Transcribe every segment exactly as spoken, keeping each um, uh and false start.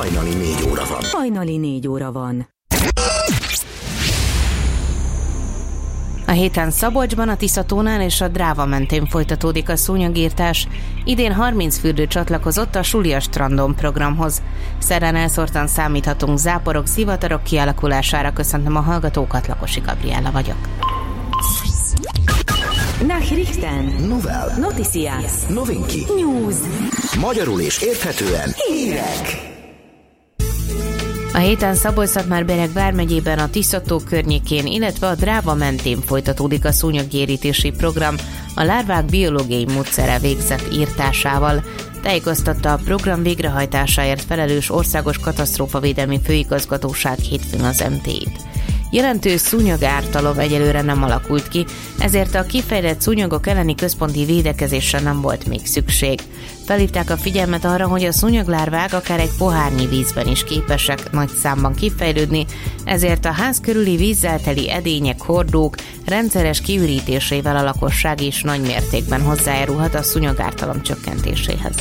Hajnali négy óra van. Hajnali négy óra van. A héten Szabolcsban, a Tiszatónál és a Dráva mentén folytatódik a szúnyogírtás. Idén harminc fürdő csatlakozott a Sulia strandon programhoz. Szerdán elszórtan számíthatunk záporok, szivatarok kialakulására. Köszöntöm a hallgatókat, Lakosi Gabriella vagyok. Nachrichten. Novel. Noticias. Novinki. News. Magyarul és érthetően. Hírek. A héten Szabolcs-Szatmár-Bereg vármegyében, a Tiszató környékén, illetve a Dráva mentén folytatódik a szúnyoggyérítési program a lárvák biológiai módszerrel végzett írtásával. Tájékoztatta a program végrehajtásáért felelős Országos Katasztrófavédelmi Főigazgatóság hétfőn az em té í-t. Jelentős szúnyogártalom egyelőre nem alakult ki, ezért a kifejlett szúnyogok elleni központi védekezésre nem volt még szükség. Felhívták a figyelmet arra, hogy a szúnyoglárvák akár egy pohárnyi vízben is képesek nagy számban kifejlődni, ezért a ház körüli vízzel teli edények, hordók rendszeres kiürítésével a lakosság is nagy mértékben hozzájárulhat a szúnyogártalom csökkentéséhez.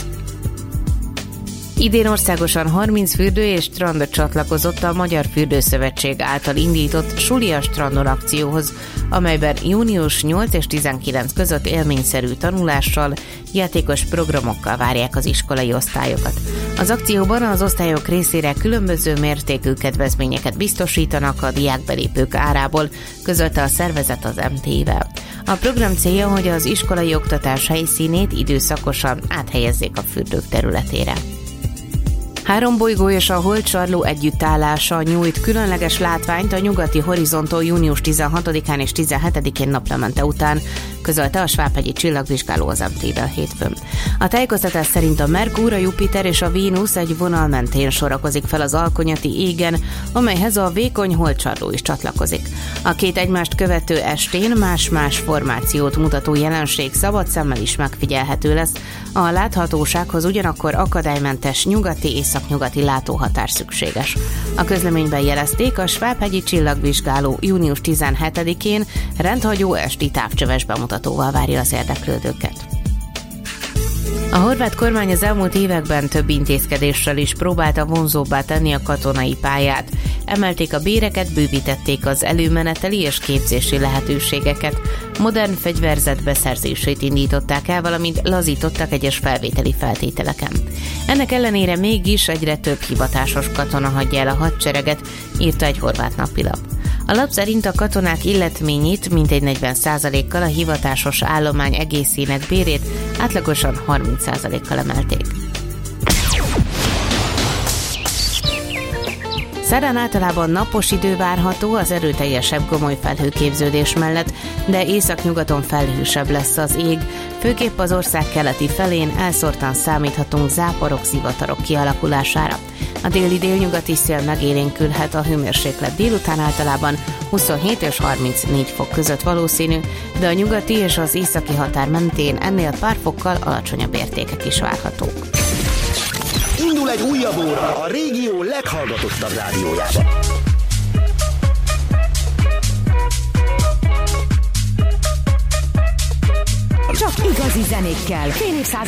Idén országosan harminc fürdő és strand csatlakozott a Magyar Fürdőszövetség által indított Sulia strandon akcióhoz, amelyben június nyolc és tizenkilenc között élményszerű tanulással, játékos programokkal várják az iskolai osztályokat. Az akcióban az osztályok részére különböző mértékű kedvezményeket biztosítanak a diákbelépők árából, közölte a szervezet az em té í-vel. A program célja, hogy az iskolai oktatás helyszínét időszakosan áthelyezzék a fürdők területére. Három bolygó és a holdsarló együttállása nyújt különleges látványt a nyugati horizonton június tizenhatodikán és tizenhetedikén naplemente után, közölte a Svábhegyi Csillagvizsgáló az em té í-vel hétfőn. A tájékoztatás szerint a Merkúr, a Jupiter és a Vénusz egy vonal mentén sorakozik fel az alkonyati égen, amelyhez a vékony holdsarló is csatlakozik. A két egymást követő estén más-más formációt mutató jelenség szabad szemmel is megfigyelhető lesz, a láthatósághoz ugyanakkor akadálymentes nyugati északnyugati látóhatár szükséges. A közleményben jelezték, a Svábhegyi Csillagvizsgáló június tizenhetedikén rendhagyó esti távcsöves bemutatóval várja az érdeklődőket. A horvát kormány az elmúlt években több intézkedéssel is próbálta vonzóbbá tenni a katonai pályát. Emelték a béreket, bővítették az előmeneteli és képzési lehetőségeket, modern fegyverzet beszerzését indították el, valamint lazítottak egyes felvételi feltételeken. Ennek ellenére mégis egyre több hivatásos katona hagyja el a hadsereget, írta egy horvát napilap. A lap szerint a katonák illetményét mintegy negyven százalékkal, a hivatásos állomány egészének bérét átlagosan harminc százalékkal emelték. Szerdán általában napos idő várható az erőteljesebb gomoly felhőképződés mellett, de északnyugaton felhősebb lesz az ég, főképp az ország keleti felén elszórtan számíthatunk záporok, zivatarok kialakulására. A déli délnyugati szél megélénkülhet, a hőmérséklet délután általában huszonhét és harmincnégy fok között valószínű, de a nyugati és az északi határ mentén ennél pár fokkal alacsonyabb értékek is várhatók. Indul egy újabb óra a régió leghallgatottabb rádiójában. Csak igazi zenékkel. Fél évszázad